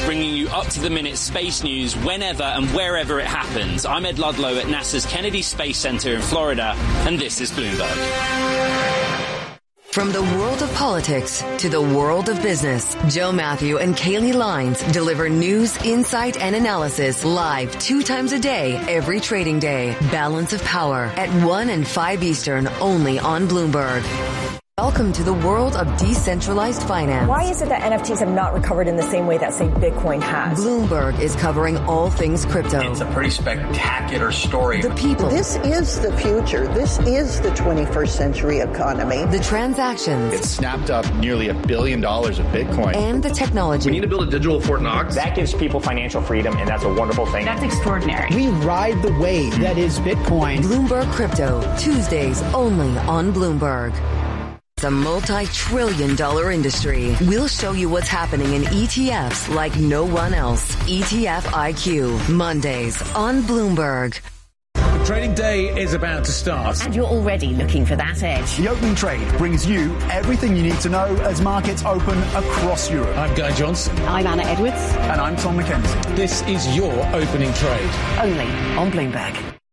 bringing you up-to-the-minute space news whenever and wherever it happens. I'm Ed Ludlow at NASA's Kennedy Space Center in Florida, and this is Bloomberg. From the world of politics to the world of business, Joe Matthew and Kaylee Lines deliver news, insight, and analysis live 2 times a day, every trading day. Balance of Power at 1 and 5 Eastern, only on Bloomberg. Welcome to the world of decentralized finance. Why is it that NFTs have not recovered in the same way that, say, Bitcoin has? Bloomberg is covering all things crypto. It's a pretty spectacular story. The people. This is the future. This is the 21st century economy. The transactions. It snapped up nearly $1 billion of Bitcoin. And the technology. We need to build a digital Fort Knox. That gives people financial freedom, and that's a wonderful thing. That's extraordinary. We ride the wave that is Bitcoin. Bloomberg Crypto, Tuesdays only on Bloomberg. It's a multi-trillion-dollar industry. We'll show you what's happening in ETFs like no one else. ETF IQ, Mondays on Bloomberg. The trading day is about to start. And you're already looking for that edge. The opening trade brings you everything you need to know as markets open across Europe. I'm Guy Johnson. I'm Anna Edwards. And I'm Tom McKenzie. This is your opening trade. Only on Bloomberg.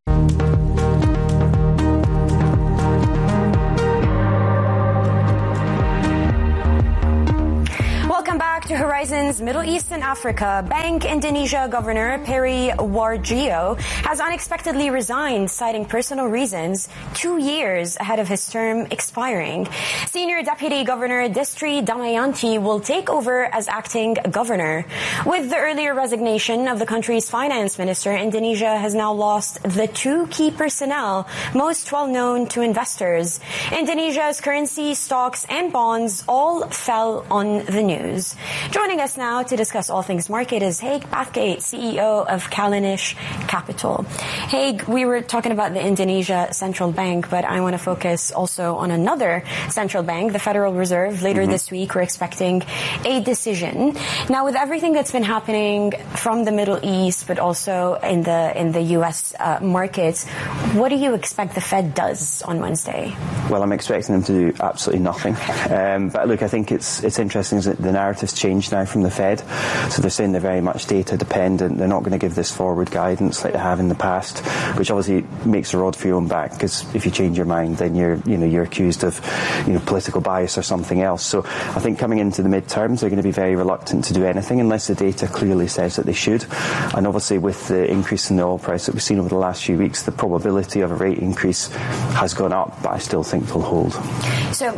Welcome back to Horizons Middle East and Africa. Bank Indonesia Governor Peri Warjio has unexpectedly resigned, citing personal reasons, 2 years ahead of his term expiring. Senior Deputy Governor Destri Damayanti will take over as acting governor. With the earlier resignation of the country's finance minister, Indonesia has now lost the 2 key personnel most well known to investors. Indonesia's currency, stocks, and bonds all fell on the news. Joining us now to discuss all things market is Haig Bathgate, CEO of Callanish Capital. Haig, we were talking about the Indonesia Central Bank, but I want to focus also on another central bank, the Federal Reserve. Later this week, we're expecting a decision. Now, with everything that's been happening from the Middle East, but also in the U.S. Markets, what do you expect the Fed does on Wednesday? Well, I'm expecting them to do absolutely nothing. But look, I think it's interesting that the narrative's changed now from the Fed. So they're saying they're very much data dependent. They're not going to give this forward guidance like they have in the past, which obviously makes a rod for your own back, because if you change your mind, then you're accused of political bias or something else. So I think coming into the midterms, they're going to be very reluctant to do anything unless the data clearly says that they should. And obviously with the increase in the oil price that we've seen over the last few weeks, the probability of a rate increase has gone up, but I still think they'll hold. So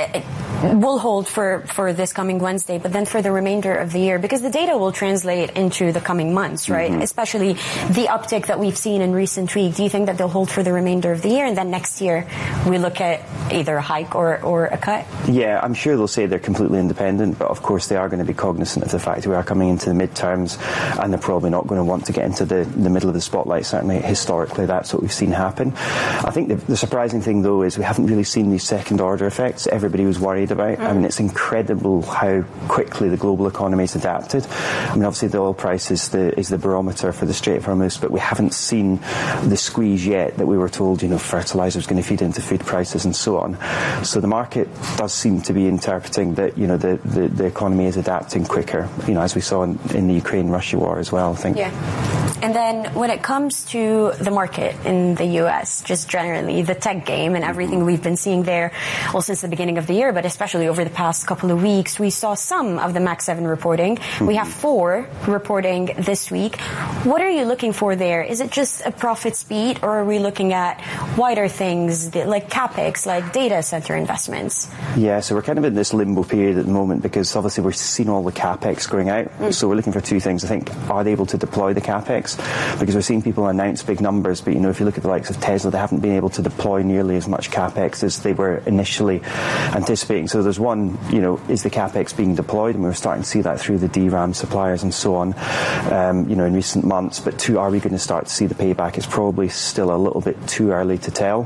we'll hold for this coming Wednesday, but then for the remainder of the year, because the data will translate into the coming months, right? Especially the uptick that we've seen in recent weeks. Do you think that they'll hold for the remainder of the year, and then next year we look at either a hike or a cut? Yeah, I'm sure they'll say they're completely independent, but of course they are going to be cognizant of the fact we are coming into the midterms, and they're probably not going to want to get into the middle of the spotlight. Certainly historically that's what we've seen happen. I think the surprising thing though is we haven't really seen these second order effects everybody was worried about. I mean, it's incredible how quickly the global economy has adapted. I mean, obviously the oil price is the barometer for the Strait of Hormuz, but we haven't seen the squeeze yet that we were told, fertilizer is going to feed into food prices and so on. So the market does seem to be interpreting that, the economy is adapting quicker, as we saw in the Ukraine-Russia war as well, I think. Yeah. And then when it comes to the market in the U.S., just generally, the tech game and everything we've been seeing there, well, since the beginning of the year, but especially over the past couple of weeks, we saw some of the Mac 7 reporting. We have 4 reporting this week. What are you looking for there? Is it just a profit speed, or are we looking at wider things like CapEx, like data center investments? Yeah, so we're kind of in this limbo period at the moment, because obviously we're seeing all the CapEx going out. So we're looking for 2 things. I think, are they able to deploy the CapEx? Because we're seeing people announce big numbers, but if you look at the likes of Tesla, they haven't been able to deploy nearly as much CapEx as they were initially anticipating. So there's one, is the CapEx being deployed? And we're starting to see that through the DRAM suppliers and so on, in recent months. But 2, are we going to start to see the payback? It's probably still a little bit too early to tell.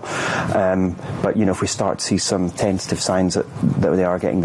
But if we start to see some tentative signs that they are getting the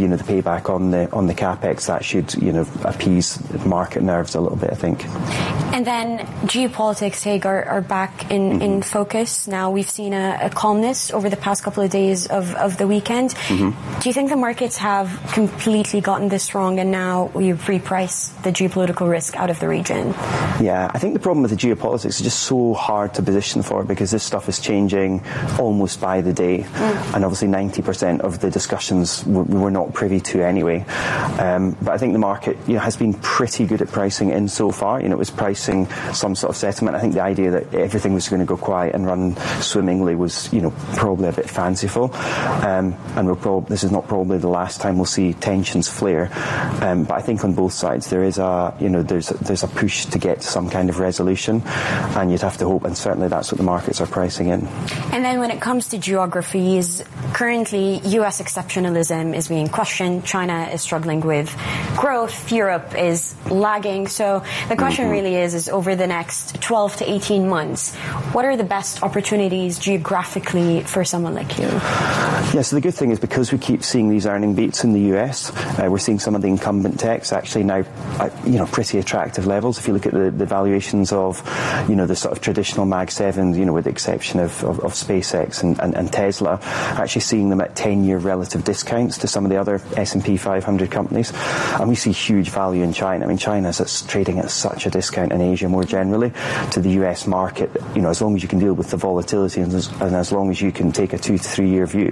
payback on the CapEx, that should appease market nerves a little bit, I think. And then geopolitics, Haig, are back in focus. Now we've seen a calmness over the past couple of days of the weekend. Do you think the markets have completely gotten this wrong and now we reprice the geopolitical risk out of the region? Yeah, I think the problem with the geopolitics is just so hard to position for because this stuff is changing almost by the day. And obviously 90% of the discussions we were not privy to anyway. But I think the market has been pretty good at pricing in so far. It was pricing some sort of settlement. I think the idea that everything was going to go quiet and run swimmingly was probably a bit fanciful. And this is not probably the last time we'll see tensions flare. But I think on both sides there is there's a push to get to some kind of resolution, and you'd have to hope, and certainly that's what the markets are pricing in. And then when it comes to geographies, currently US exceptionalism is being questioned. China is struggling with growth. Europe is lagging. So the question really is over the next 12 to 18 months, what are the best opportunities geographically for someone like you? Yeah, so the good thing is because we keep seeing these earning beats in the US, we're seeing some of the incumbent techs actually now at pretty attractive levels. If you look at the valuations of the sort of traditional Mag 7s, with the exception of SpaceX and Tesla, actually seeing them at 10-year relative discounts to some of the other S&P 500 companies. And we see huge value in China. I mean, China is trading at such a discount in Asia more generally to the US market. As long as you can deal with the volatility and as long as you can take a 2 to 3 year view,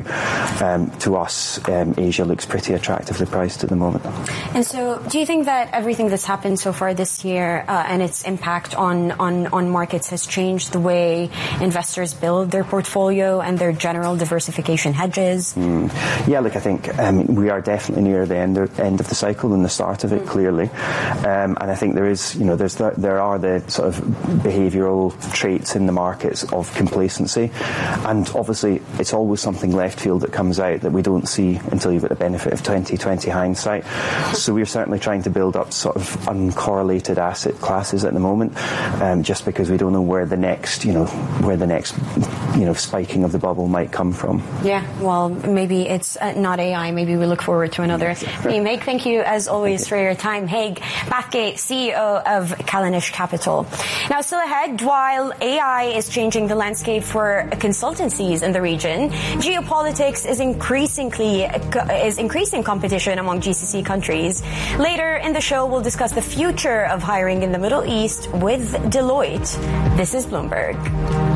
to us, Asia looks pretty attractively priced at the moment. And so do you think that everything that's happened so far this year and its impact on markets has changed the way investors build their portfolio and their general diversification hedges? Yeah, look, I think we are definitely near the end of the cycle than the start of it, clearly. And I think there is, there are the sort of behavioural traits in the markets of complacency. And obviously, it's always something left field that comes out that we don't see until you've got the benefit of 2020 hindsight. So we're certainly trying to build up sort of uncorrelated asset classes at the moment, just because we don't know where the next spiking of the bubble might come from. Yeah, well, maybe it's not AI. Maybe we look forward to another theme. Haig, thank you as always for your time. Haig Bathgate, CEO of Callanish Capital. Now, still ahead, while AI is changing the landscape for consultancies in the region, geopolitics is increasing competition among GCC countries. Later in the show, we'll discuss the future of hiring in the Middle East with Deloitte. This is Bloomberg.